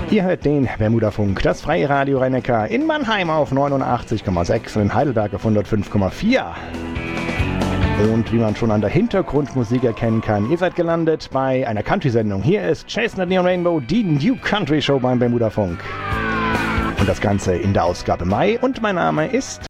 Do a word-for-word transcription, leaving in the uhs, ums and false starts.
Ihr hört den Bermudafunk, das freie Radio Rhein-Neckar in Mannheim auf neunundachtzig Komma sechs und in Heidelberg auf hundertfünf Komma vier. Und wie man schon an der Hintergrundmusik erkennen kann, ihr seid gelandet bei einer Country-Sendung. Hier ist Chasing the Neon Rainbow, die New Country Show beim Bermudafunk. Und das Ganze in der Ausgabe Mai. Und mein Name ist